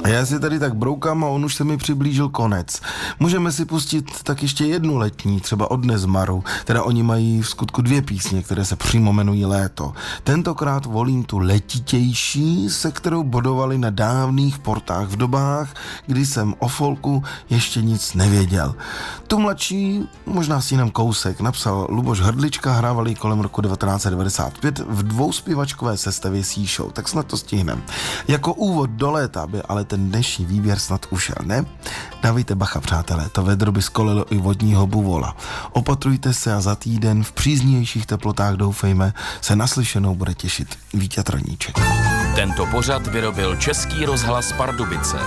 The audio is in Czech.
A já si tady tak broukám a on už se mi přiblížil konec. Můžeme si pustit tak ještě jednu letní, třeba od Nezmaru. Teda oni mají v skutku 2 písně, které se přímo jmenují Léto. Tentokrát volím tu letitější, se kterou bodovali na dávných portách v dobách, kdy jsem o folku ještě nic nevěděl. Tu mladší, možná si jenom kousek, napsal Luboš Hrdlička, hrávali kolem roku 1995 v 2zpěvačkové sestavě C-Show, tak snad to stihnem. Jako úvod do léta by ale ten dnešní výběr snad ušel, ne? Dávejte bacha, přátelé, to vedro by skolilo i vodního buvola. Opatrujte se a za týden v příznivějších teplotách, doufejme, se naslyšenou bude těšit Víťa Traníček. Tento pořad vyrobil Český rozhlas Pardubice.